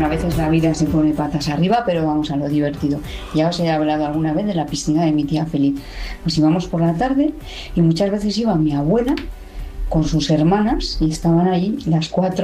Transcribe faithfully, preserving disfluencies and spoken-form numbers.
Bueno, a veces la vida se pone patas arriba, pero vamos a lo divertido. Ya os he hablado alguna vez de la piscina de mi tía Feliz. Pues íbamos por la tarde y muchas veces iba mi abuela con sus hermanas y estaban allí las cuatro